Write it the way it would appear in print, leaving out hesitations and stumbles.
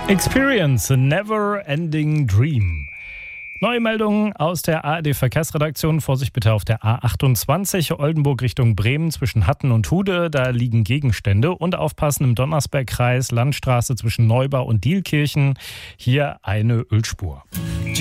Experience, a never-ending dream. Neue Meldungen aus der ARD-Verkehrsredaktion. Vorsicht bitte auf der A28 Oldenburg Richtung Bremen zwischen Hatten und Hude. Da liegen Gegenstände. Und aufpassen im Donnersbergkreis, Landstraße zwischen Neubau und Dielkirchen. Hier eine Ölspur.